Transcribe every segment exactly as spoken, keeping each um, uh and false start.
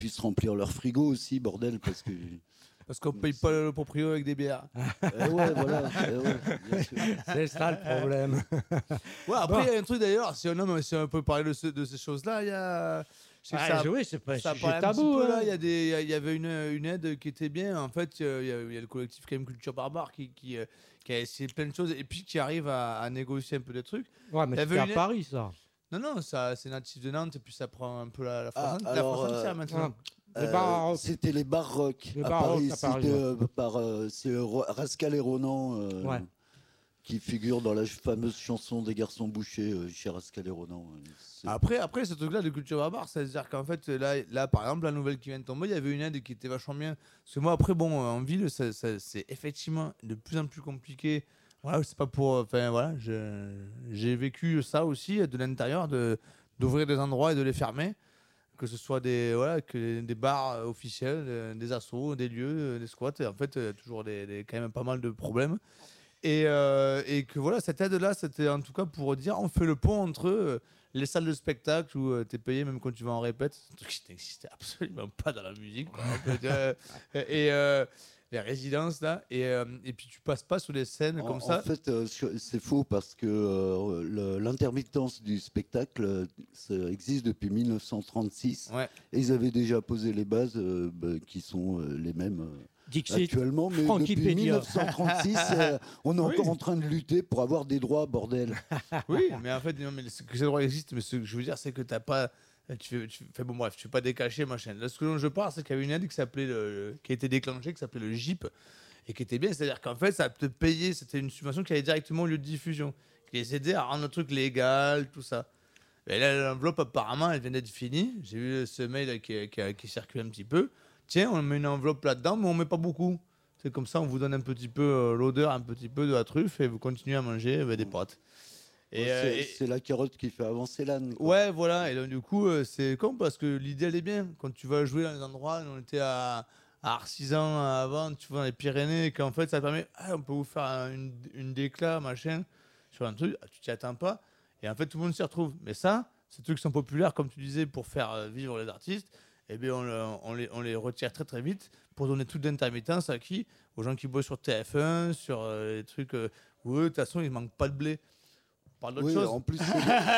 puissent remplir leur frigo aussi, bordel, parce que. Parce qu'on paye pas le proprio avec des bières. Eh ouais, voilà. Eh ouais, bien sûr. C'est ça le problème. Ouais, après, il bon. y a un truc d'ailleurs, si on, non, si on peut parler de, ce, de ces choses-là, il y a. Je sais que ah, ça, oui, c'est pas ça un sujet tabou. Hein. Il y, y avait une, une aide qui était bien. En fait, il y, y, y a le collectif quand même Culture Barbare qui, qui, qui a essayé plein de choses et puis qui arrive à, à négocier un peu des trucs. Ouais, mais c'est à une... Paris, ça. Non, non, ça, c'est natif de Nantes et puis ça prend un peu la, la France. Ah, la alors, France euh, maintenant. Euh, les bars c'était les bars rock les à, bar Paris, rock à Paris. C'était, euh, par, euh, c'est Rascal et Ronan euh, ouais. qui figure dans la fameuse chanson des Garçons Bouchés euh, chez Rascal et Ronan. C'est... Après, après, ce truc-là de culture barbare, c'est-à-dire qu'en fait, là, là, par exemple, la nouvelle qui vient de tomber, il y avait une aide qui était vachement bien. Parce que moi, après, bon, en ville, ça, ça, c'est effectivement de plus en plus compliqué. Voilà, c'est pas pour. Enfin, voilà, je, j'ai vécu ça aussi de l'intérieur, de, d'ouvrir des endroits et de les fermer. Que ce soit des, voilà, que des bars officiels, des assos, des lieux, des squats. En fait, il y a toujours des, des, quand même pas mal de problèmes. Et, euh, et que voilà, cette aide-là, c'était en tout cas pour dire on fait le pont entre euh, les salles de spectacle où euh, tu es payé même quand tu vas en répète. C'est un truc qui n'existait absolument pas dans la musique. euh, et euh, les résidences, là. Et, euh, et puis tu passes pas sous les scènes en, comme ça. En fait, euh, c'est faux parce que euh, le, l'intermittence du spectacle ça existe depuis mille neuf cent trente-six. Ouais. Et ils avaient déjà posé les bases euh, bah, qui sont euh, les mêmes. Euh, Dixit, actuellement, mais Frankie depuis mille neuf cent trente-six, euh, on est oui. encore en train de lutter pour avoir des droits, bordel. Oui, mais en fait, non, mais ce que ces droits existent, mais ce que je veux dire, c'est que t'as pas, tu fais, tu fais bon bref, tu fais pas décacher machin. Là, ce que dont je parle, c'est qu'il y avait une aide qui s'appelait, le, qui a été déclenchée, qui s'appelait le J I P, et qui était bien, c'est-à-dire qu'en fait, ça te payait, c'était une subvention qui allait directement au lieu de diffusion, qui les aidait à rendre le truc légal, tout ça. Et là, l'enveloppe apparemment, elle vient d'être finie. J'ai vu ce mail qui, qui, qui circule un petit peu. Tiens, on met une enveloppe là-dedans, mais on met pas beaucoup. C'est comme ça, on vous donne un petit peu euh, l'odeur, un petit peu de la truffe et vous continuez à manger bah, des pâtes. Et, ouais, euh, c'est, et c'est la carotte qui fait avancer l'âne. Quoi. Ouais, voilà. Et donc, du coup, euh, c'est con parce que l'idée, elle est bien. Quand tu vas jouer dans les endroits, on était à, à Arcisan avant, tu vois, dans les Pyrénées, et qu'en fait, ça permet, ah, on peut vous faire une, une déclat, machin, sur un truc, tu t'y attends pas. Et en fait, tout le monde s'y retrouve. Mais ça, ces trucs sont populaires, comme tu disais, pour faire vivre les artistes. Eh bien, on, on, les, on les retire très très vite pour donner toute l'intermittence à qui ? Aux gens qui bossent sur T F un, sur euh, les trucs euh, où eux, de toute façon, il ne manque pas de blé. On parle d'autre oui, chose. En plus, c'est,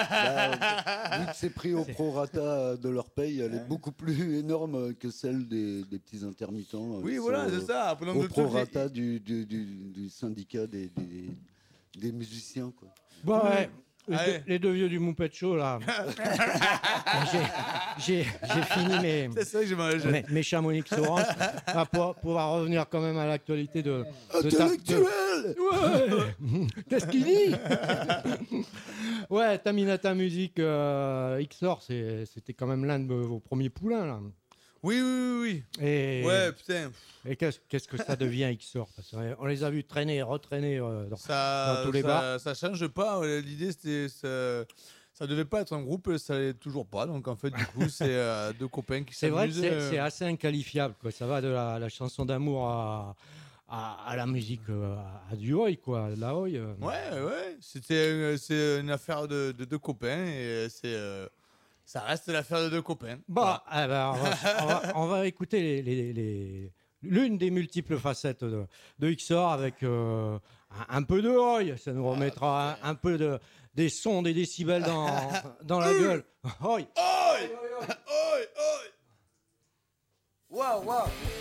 bah, vu que c'est pris au prorata de leur paye, elle est beaucoup plus énorme que celle des, des petits intermittents. Oui, voilà, c'est ça. Après, au prorata du, du, du, du syndicat des, des, des musiciens. Quoi. Bon, ouais. Les, deux, les deux vieux du Moupet Show, là. j'ai, j'ai, j'ai fini mes, c'est ça que j'ai mangé. mes, mes Chamonix Orange pour pouvoir revenir quand même à l'actualité de... Intellectuel de... Ouais. Qu'est-ce qu'il dit? Ouais, Taminata Music euh, X O R, c'est, c'était quand même l'un de vos premiers poulains, là. Oui, oui, oui. Et, ouais, putain. Et qu'est-ce, qu'est-ce que ça devient X O R? Parce qu'on les a vus traîner, retraîner euh, dans, ça, dans tous les ça, bars. Ça change pas. L'idée, c'était... Ça, ça devait pas être un groupe, ça l'est toujours pas. Donc, en fait, du coup, c'est euh, deux copains qui c'est s'amusent. C'est vrai que c'est, euh... c'est assez inqualifiable, quoi. Ça va de la, la chanson d'amour à... À, à la musique, euh, à du oi, quoi, la oi. Euh. Ouais, ouais. C'était, euh, c'est une affaire de, de deux copains et c'est... Euh... Ça reste l'affaire de deux copains. Bon, voilà. eh ben, on, va, on, va, on va écouter les, les, les, l'une des multiples facettes de, de X O R avec euh, un, un peu de oi. Ça nous remettra un, un peu de, des sons, des décibels dans, dans la gueule. Oi! Oi! Oi! Oi! Waouh, waouh!